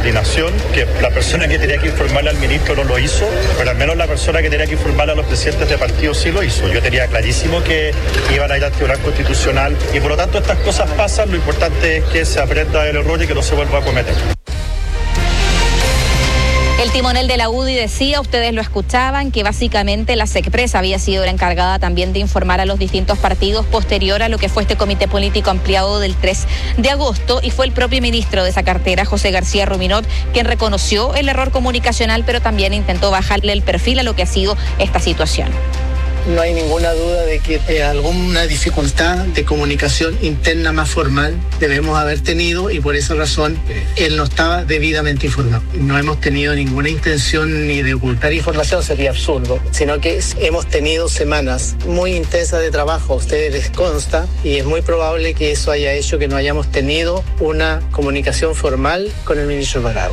descoordinación, que la persona que tenía que informarle al ministro no lo hizo, pero al menos la persona que tenía que informarle a los presidentes de partido sí lo hizo. Yo tenía clarísimo que iban a ir al Tribunal Constitucional y por lo tanto estas cosas pasan, lo importante es que se aprenda del error y que no se vuelva a cometer. El timonel de la UDI decía, ustedes lo escuchaban, que básicamente la SECPRES había sido la encargada también de informar a los distintos partidos posterior a lo que fue este comité político ampliado del 3 de agosto y fue el propio ministro de esa cartera, José García Ruminot, quien reconoció el error comunicacional, pero también intentó bajarle el perfil a lo que ha sido esta situación. No hay ninguna duda de que alguna dificultad de comunicación interna más formal debemos haber tenido y por esa razón él no estaba debidamente informado. No hemos tenido ninguna intención ni de ocultar información, sería absurdo, sino que hemos tenido semanas muy intensas de trabajo, a ustedes les consta, y es muy probable que eso haya hecho que no hayamos tenido una comunicación formal con el ministro Alvarado.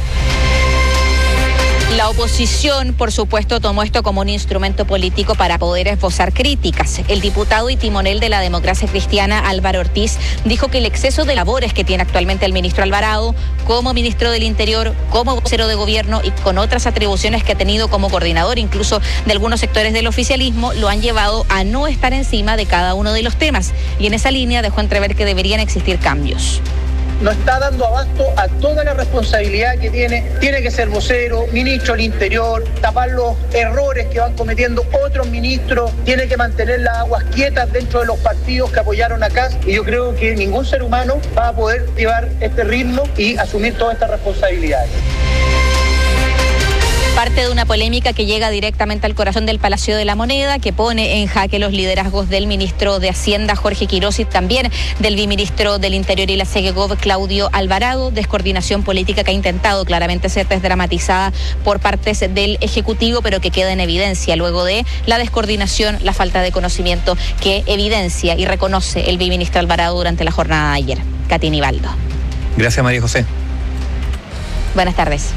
La oposición, por supuesto, tomó esto como un instrumento político para poder esbozar críticas. El diputado y timonel de la Democracia Cristiana, Álvaro Ortiz, dijo que el exceso de labores que tiene actualmente el ministro Alvarado, como ministro del Interior, como vocero de gobierno y con otras atribuciones que ha tenido como coordinador, incluso de algunos sectores del oficialismo, lo han llevado a no estar encima de cada uno de los temas. Y en esa línea dejó entrever que deberían existir cambios. No está dando abasto a toda la responsabilidad que tiene que ser vocero, ministro del Interior, tapar los errores que van cometiendo otros ministros, tiene que mantener las aguas quietas dentro de los partidos que apoyaron a Kast, y yo creo que ningún ser humano va a poder llevar este ritmo y asumir todas estas responsabilidades. Parte de una polémica que llega directamente al corazón del Palacio de la Moneda, que pone en jaque los liderazgos del ministro de Hacienda, Jorge Quiroz, y también del viceministro del Interior y la SEGEGOV, Claudio Alvarado. Descoordinación política que ha intentado claramente ser desdramatizada por partes del Ejecutivo, pero que queda en evidencia luego de la descoordinación, la falta de conocimiento que evidencia y reconoce el viceministro Alvarado durante la jornada de ayer. Katy Nivaldo. Gracias, María José. Buenas tardes.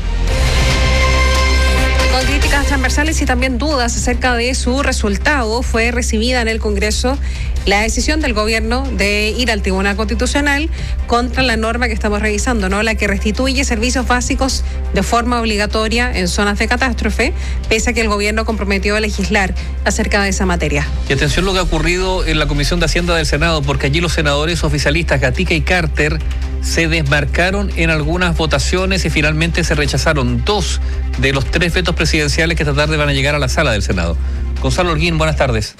Con críticas transversales y también dudas acerca de su resultado, fue recibida en el Congreso la decisión del gobierno de ir al Tribunal Constitucional contra la norma que estamos revisando, ¿no? La que restituye servicios básicos de forma obligatoria en zonas de catástrofe, pese a que el gobierno comprometió a legislar acerca de esa materia. Y atención lo que ha ocurrido en la Comisión de Hacienda del Senado, porque allí los senadores oficialistas Gatica y Carter se desmarcaron en algunas votaciones y finalmente se rechazaron 2 de los 3 vetos presidenciales que esta tarde van a llegar a la sala del Senado. Gonzalo Holguín, buenas tardes.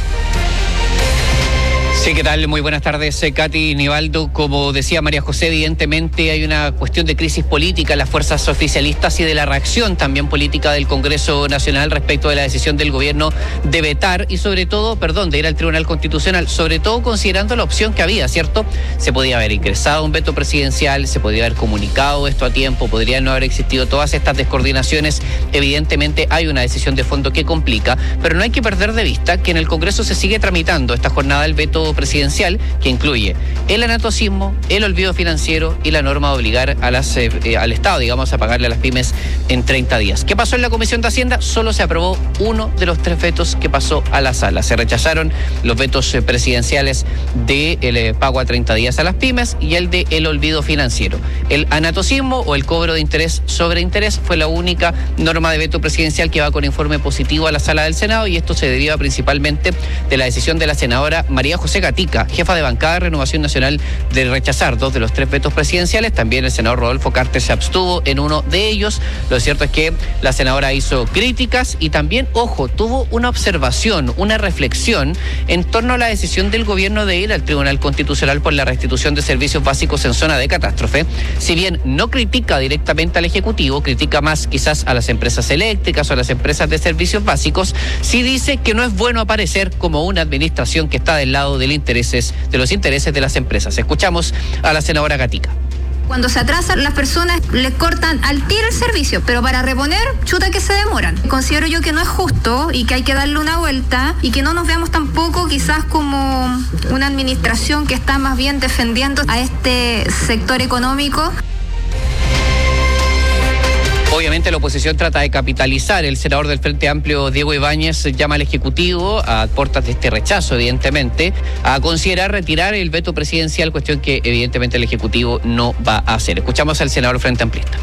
Sí, ¿qué tal? Muy buenas tardes, Katy Nivaldo. Como decía María José, evidentemente hay una cuestión de crisis política en las fuerzas oficialistas y de la reacción también política del Congreso Nacional respecto de la decisión del gobierno de vetar y sobre todo, de ir al Tribunal Constitucional, sobre todo considerando la opción que había, ¿cierto? Se podía haber ingresado un veto presidencial, se podía haber comunicado esto a tiempo, podrían no haber existido todas estas descoordinaciones. Evidentemente hay una decisión de fondo que complica, pero no hay que perder de vista que en el Congreso se sigue tramitando esta jornada del veto presidencial, que incluye el anatocismo, el olvido financiero y la norma de obligar a al Estado, a pagarle a las pymes en 30 días. ¿Qué pasó en la Comisión de Hacienda? Solo se aprobó uno de los 3 vetos que pasó a la sala. Se rechazaron los vetos presidenciales del pago a 30 días a las pymes y el de el olvido financiero. El anatocismo o el cobro de interés sobre interés fue la única norma de veto presidencial que va con informe positivo a la sala del Senado, y esto se deriva principalmente de la decisión de la senadora María José Gatica, jefa de bancada de Renovación Nacional, de rechazar 2 de los 3 vetos presidenciales. También el senador Rodolfo Carter se abstuvo en uno de ellos. Lo cierto es que la senadora hizo críticas y también, tuvo una observación, una reflexión en torno a la decisión del gobierno de ir al Tribunal Constitucional por la restitución de servicios básicos en zona de catástrofe. Si bien no critica directamente al Ejecutivo, critica más quizás a las empresas eléctricas o a las empresas de servicios básicos, sí dice que no es bueno aparecer como una administración que está del lado de los intereses de las empresas. Escuchamos a la senadora Gatica. Cuando se atrasan, las personas les cortan al tiro el servicio, pero para reponer, chuta que se demoran. Considero yo que no es justo y que hay que darle una vuelta y que no nos veamos tampoco quizás como una administración que está más bien defendiendo a este sector económico. Obviamente la oposición trata de capitalizar. El senador del Frente Amplio, Diego Ibáñez, llama al Ejecutivo, a puertas de este rechazo, evidentemente, a considerar retirar el veto presidencial, cuestión que evidentemente el Ejecutivo no va a hacer. Escuchamos al senador Frente Amplista.